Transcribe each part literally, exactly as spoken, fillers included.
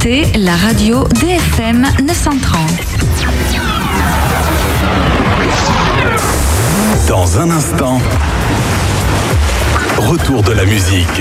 écoutez la radio D F M neuf cent trente. Dans un instant, retour de la musique.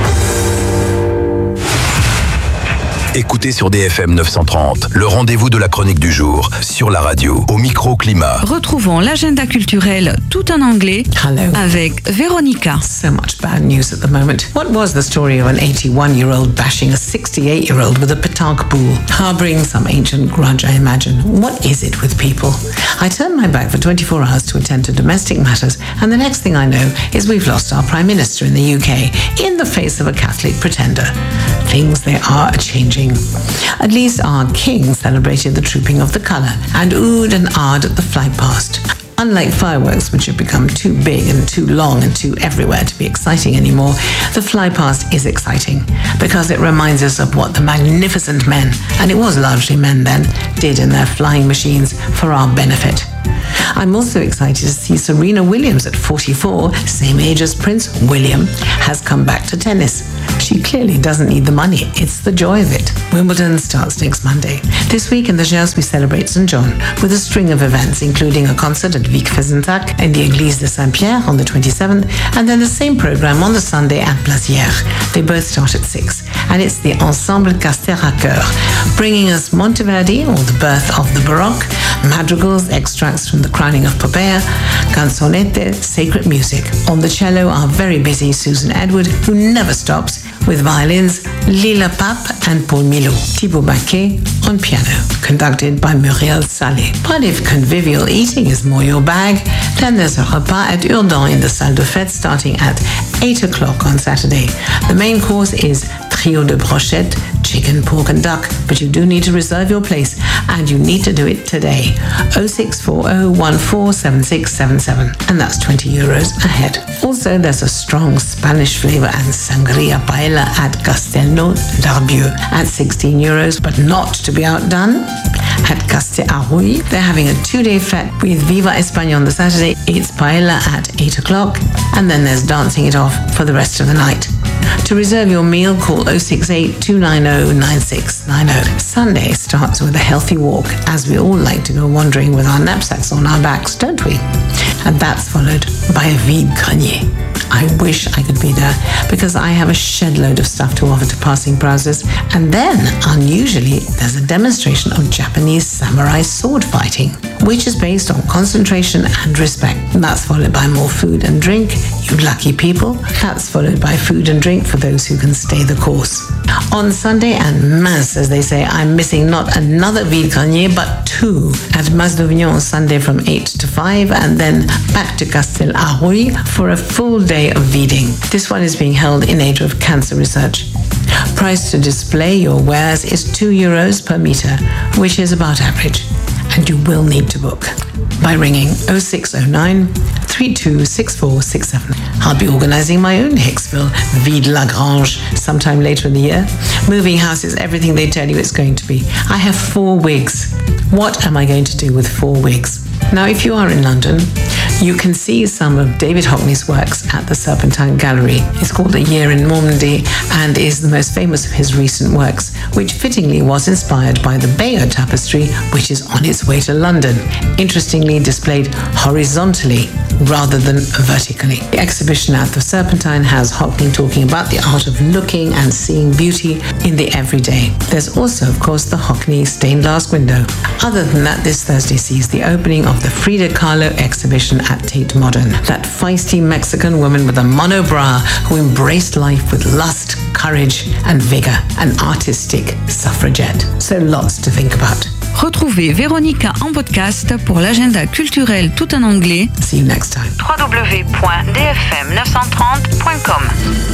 Écoutez sur D F M neuf cent trente, le rendez-vous de la chronique du jour, sur la radio, au micro-climat. Retrouvons l'agenda culturel tout en anglais. Hello. Avec Véronica. So much bad news at the moment. What was the story of an eighty-one-year-old bashing a sixty-eight-year-old with a petanque ball? Harboring some ancient grudge, I imagine. What is it with people? I turned my back for twenty-four hours to attend to domestic matters, and the next thing I know is we've lost our Prime Minister in the U K, in the face of a Catholic pretender. Things, they are a-changing. At least our king celebrated the trooping of the colour and oohed and ahed at the flight past. Unlike fireworks, which have become too big and too long and too everywhere to be exciting anymore, the flypast is exciting because it reminds us of what the magnificent men, and it was largely men then, did in their flying machines for our benefit. I'm also excited to see Serena Williams at forty-four, same age as Prince William, has come back to tennis. She clearly doesn't need the money, it's the joy of it. Wimbledon starts next Monday. This week in the Gers we celebrate Saint John with a string of events, including a concert at Vic Fezensac in the Église de Saint-Pierre on the twenty-seventh, and then the same program on the Sunday at Blasière. They both start at six, and it's the Ensemble Caster à Cœur, bringing us Monteverdi, or the birth of the Baroque, madrigals, extracts from the Crowning of Popea, canzonette, sacred music. On the cello, our very busy Susan Edward, who never stops, with violins Lila Pape and Paul Milot. Thibaut Baquet on piano, conducted by Muriel Salé. But if convivial eating is more your bag, then there's a repas at Urdan in the Salle de Fête starting at eight o'clock on Saturday. The main course is trio de brochette, chicken, pork and duck, but you do need to reserve your place, and you need to do it today. oh six four oh one four seven six seven seven, and that's twenty euros a head. Also, there's a strong Spanish flavor and sangria paella at Castelnau d'Arbieu at sixteen euros, but not to be outdone. At Castellarrouy, they're having a two-day fete with Viva España on the Saturday. It's paella at eight o'clock, and then there's dancing it off for the rest of the night. To reserve your meal, call oh six eight two nine oh nine six nine oh. Sunday starts with a healthy walk, as we all like to go wandering with our knapsacks on our backs, don't we? And that's followed by a vide-grenier. I wish I could be there, because I have a shed load of stuff to offer to passing browsers. And then, unusually, there's a demonstration of Japanese samurai sword fighting, which is based on concentration and respect. That's followed by more food and drink, you lucky people. That's followed by food and drink for those who can stay the course. On Sunday, and mince, as they say, I'm missing not another vide-grenier, but two. At Mas d'Avignon on Sunday from eight to five, and then back to Castellarrouy for a full day of viding. This one is being held in aid of cancer research. Price to display your wares is two euros per meter, which is about average, and you will need to book by ringing oh six oh nine three two six four six seven. I'll be organising my own Hicksville Vide Lagrange sometime later in the year. Moving house is everything they tell you it's going to be. I have four wigs. What am I going to do with four wigs? Now, if you are in London, you can see some of David Hockney's works at the Serpentine Gallery. It's called A Year in Normandy and is the most famous of his recent works, which fittingly was inspired by the Bayeux Tapestry, which is on its way to London, interestingly displayed horizontally rather than vertically. The exhibition at the Serpentine has Hockney talking about the art of looking and seeing beauty in the everyday. There's also, of course, the Hockney stained glass window. Other than that, this Thursday sees the opening of the Frida Kahlo exhibition at Tate Modern. That feisty Mexican woman with a monobrow who embraced life with lust, courage and vigor, an artistic suffragette. So lots to think about. Retrouvez Véronica en podcast pour l'agenda culturel tout en anglais. See you next time. w w w point d f m neuf cent trente point com.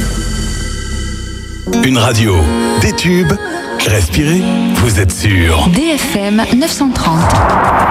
Une radio, des tubes, respirez, vous êtes sûr. D F M neuf cent trente.